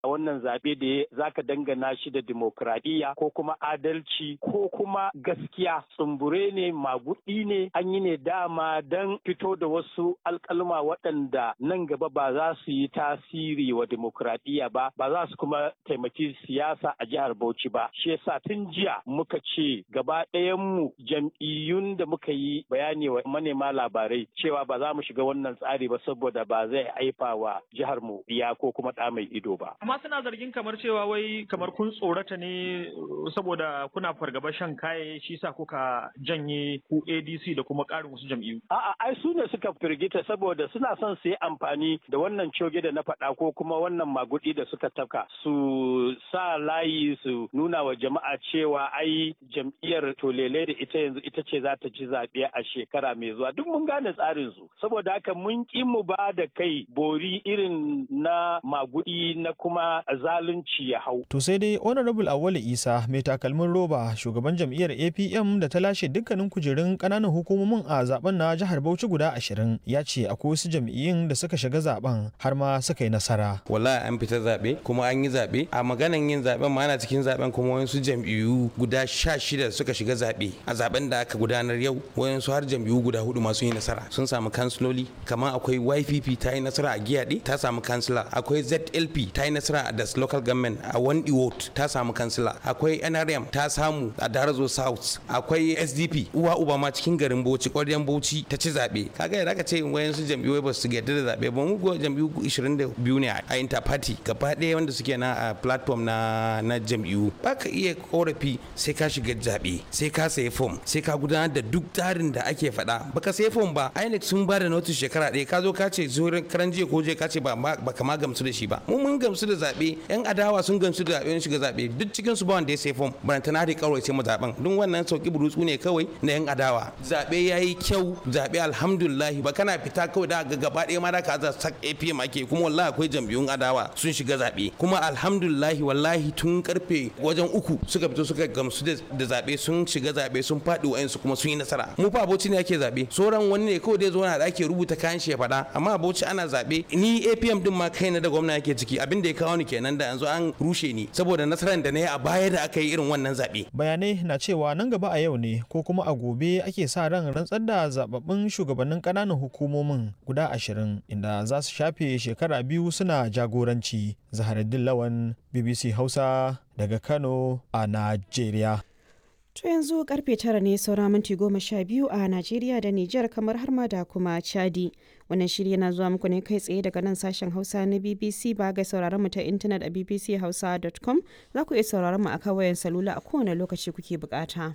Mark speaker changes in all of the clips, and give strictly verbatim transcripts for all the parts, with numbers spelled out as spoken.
Speaker 1: wannan zaɓe da za ka dangana shi da dimokuraɗiyya ko kuma adalci ko kuma gaskiya. Tsumbure ne, maguɗi ne, an yi ne dama don fito da wasu alƙalma waɗanda nan gaba ba za su yi tasiri wa dimokuraɗiyya ba, ba za su kuma taimaki siyasa a jihar Bauchi ba. Shi yasa tun jiya muka ce gaba ɗayanmu jam'iyyun da muka yi bayani wa manema labarai cewa ba za mu shiga wannan tsari ba saboda ba zai haifa wa jihar mu iya ko kuma ɗa mai ido ba.
Speaker 2: Amma suna zargin kamar cewa wai kamar kun tsorata ne saboda kuna fargaba shan kaye shi sa kuka janye ku A D C da kuma ƙarin wasu jam'iyyu.
Speaker 1: A'a ai su ne suka firgita saboda suna son su yi amfani da wannan coge da na faɗa ko kuma wannan magudi da suka tafka su sa layi su nuna wa jama'a cewa ai jam'iyyar tolele da ita yanzu ita ce za ta ci zaɓe a shekara mai zuwa duk mun gane tsarin su saboda haka mun ƙi mu ba da kai bori irin na magudi na kuma zalunci ya hau.
Speaker 3: To sai dai Honorable Awale Isa mai takalmin roba shugaban jam'iyyar A P M da ta lashe dukkanin kujerun ƙananan hukumomin a zaben na jihar Bauchi guda ashirin ya ce akwai wasu jam'iyyun da suka shiga zaben har ma suka yi nasara.
Speaker 4: Wallahi an fita zaɓe kuma an yi zaɓe a maganan yin zaɓen ma ana cikin zaɓen kuma wasu jam'iyyu guda sha shida suka shiga zaɓe a zaɓen da aka gudanar yau wayansu har jam'iyyu guda hudu masu yi nasara sun samu kansiloli kamar akwai Y P P ta yi nasara a Giyaɗe ta samu kansila akwai Z L P ta yi nasara a Das Local Government a Wandi Ward ta samu kansila akwai N R M ta samu a Darazo South akwai S D P uwa uba ma cikin garin Bauchi ƙwaryan Bauchi ta ci zaɓe kaga yadda aka ce wayansu jam'iyyu ba su yarda da zaɓe ba mu go jam'iyyu ishirin da biyu ne a interparty gaba ɗaya wanda suke na a platform na na jam'iyyu ba ka iya korafi sai ka shiga zaɓe sai ka sayi form sai ka gudanar da duk tsarin da ake faɗa baka sayi form ba I N E C sun ba da notice shekara ɗaya ka zo ka ce zuwa karan jiya ko je ka ce ba ba kama gamsu da shi ba mu mun gamsu da zaɓe yan adawa sun gamsu da zaɓe shiga zaɓe duk cikin su ba wanda ya sayi form barantana da kawai sai mu zaɓen duk wannan sauki burutsu ne kawai na yan adawa zaɓe yayi kyau zaɓe alhamdulillah ba kana fita kawai da ga gaba ɗaya ma da ka za sak A P M ake kuma wallahi akwai jam'iyyun adawa sun shiga zaɓe kuma alhamdulillah wallahi tun karfe wajen uku suka fito suka gamsu da zaɓe sun shiga zaɓe sun faɗi wa'ansu kuma sun yi nasara mu fa Bauchi ne ake zaɓe sauran wani ne kawai dai zo na da ake rubuta kayan shi ya faɗa amma Bauchi ana zaɓe ni A P M din ma kaina da gwamna yake ciki abin da ya kawo ni kenan da yanzu an rushe ni saboda nasarar da na yi a baya da aka yi irin wannan zaɓe.
Speaker 3: Bayanai na cewa nan gaba a yau ne ko kuma a gobe ake sa ran rantsar da zababbin shugabannin ƙananan hukumomin guda ashirin inda za su shafe shekara biyu suna jagoranci. Zaharaddin Lawan B B C Hausa daga Kano a Najeriya.
Speaker 5: To yanzu karfe tara ne saura minti goma sha biyu a Najeriya da Nijar kamar har ma da kuma Chadi. Wannan shirya na zuwa muku ne kai tsaye daga nan sashen Hausa na B B C ba ga sauraron mu ta intanet a b b c hausa dot com za ku iya sauraron mu a kan wayan salula a kowane lokaci kuke bukata.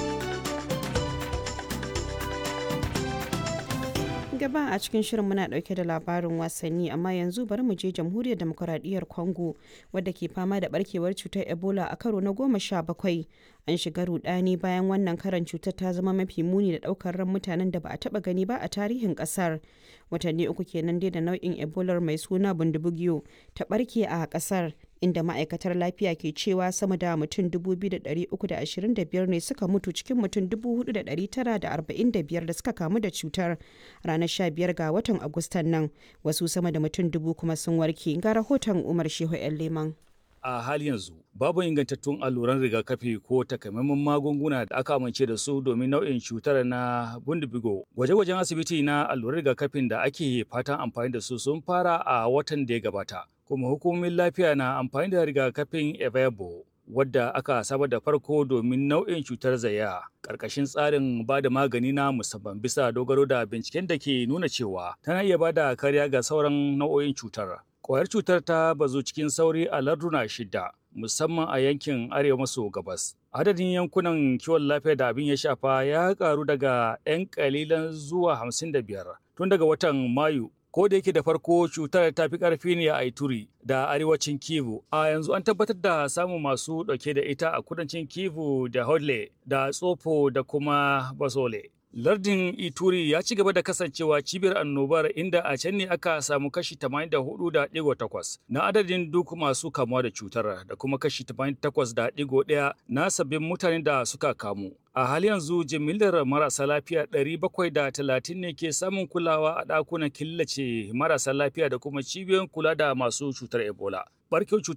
Speaker 5: Gaba a cikin shirin muna dauke da labarin wasanni amma yanzu bari mu je jamhuriyar demokuraɗiyyar Congo wadda ke fama da barkewar cutar Ebola a karo na goma sha bakwai. An shiga rudani bayan wannan karan cutar ta zama mafi muni da daukar ran mutanen da ba a taba gani ba a tarihin kasar. Watanni uku kenan dai da nau'in Ebola mai suna bundibugyo ta barke a kasar inda ma'aikatar lafiya ke cewa sama da mutum dubu biyu da ɗari uku da ashirin da biyar ne suka mutu cikin mutum dubu hudu da ɗari tara da arba'in da biyar da suka kamu da cutar ranar sha biyar ga watan Agustan nan wasu sama da mutum dubu kuma sun warke ga rahoton Umar Shehu ‘yan Leman.
Speaker 6: A hali yanzu babu ingantattun alluran rigakafi ko takamaiman magunguna da aka amince da su domin nau'in cutar na bundibigo. Gwaje-gwajen asibiti na alluran rigakafin da ake fatan amfani da su sun fara a watan da ya gabata. Kuma hukumomin lafiya na amfani da rigakafin Evebo wadda aka samar da farko domin nau'in cutar zaya ƙarƙashin tsarin ba da magani na musamman bisa dogaro da binciken da ke nuna cewa tana iya ba da kariya ga sauran nau'o'in cutar. Ƙwayar cutar ta bazu cikin sauri a larduna shida, musamman a yankin arewa maso gabas. Adadin yankunan kiwon lafiya da abin ya shafa ya karu daga 'yan kalilan zuwa hamsin da biyar tun daga watan Mayu. Ko da yake da farko cutar ta fi ƙarfi ne a Ituri da arewacin Kivu, a yanzu an tabbatar da samun masu ɗauke da ita a kudancin Kivu da Hodle da Tsofo da kuma Basole. Lardin Ituri ya ci gaba da kasancewa cibiyar annobar inda a can ne aka samu kashi tamanin da hudu da ɗigo takwas na adadin duk masu kamuwa da cutar da kuma kashi tamanin da takwas da ɗigo ɗaya na sabbin mutanen da suka kamu. A hali yanzu jimillar marasa lafiya ɗari bakwai da talatin ne ke samun kulawa a ɗakunan killace marasa lafiya da kuma cibiyoyin kula da masu cutar Ebola. barkewar cutar